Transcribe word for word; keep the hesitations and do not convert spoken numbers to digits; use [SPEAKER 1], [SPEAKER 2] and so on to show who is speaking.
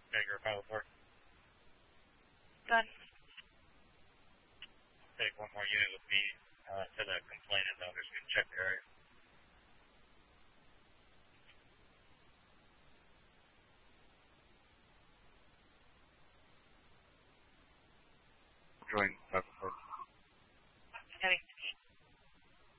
[SPEAKER 1] Bigger five oh four.
[SPEAKER 2] Done.
[SPEAKER 1] Take one more unit with me uh, to the complainant. I'm just going to check the area. Join five oh four.